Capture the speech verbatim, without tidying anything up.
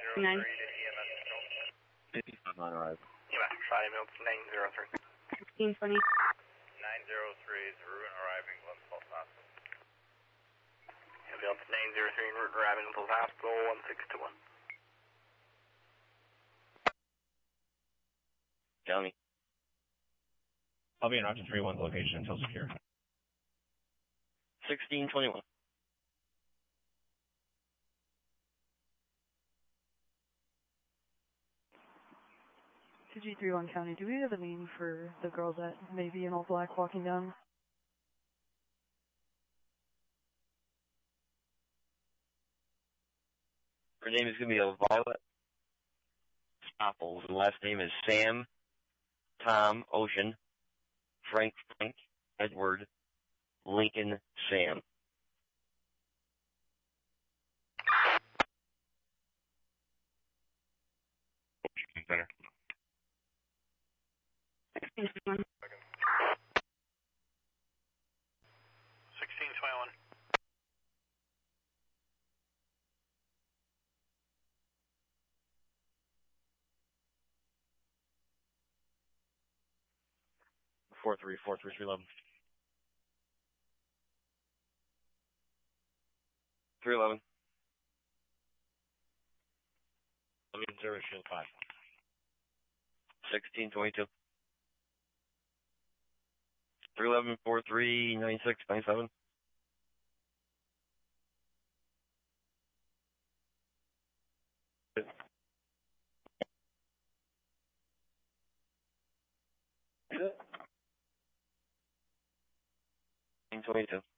Nine. On arrival. Yeah, five minutes, nine zero three. Sixteen twenty. nine zero three is route arriving Glen Falls Hospital. Ambulance nine zero three en route arriving Glen Falls Hospital, one six two one. County. I'll be in option three one's location until secure. sixteen twenty-one. two G three one County, do we have a name for the girl that may be in all black walking down? Her name is going to be Violet Stopples. The last name is Sam, Tom, Ocean, Frank, Frank, Edward, Lincoln, Sam. Center. Sixteen twenty-one. Sixteen twenty-one. Four three four three three eleven. three eleven. Eleven zero shield five. sixteen twenty-two. three eleven four three nine six nine seven. twenty-two.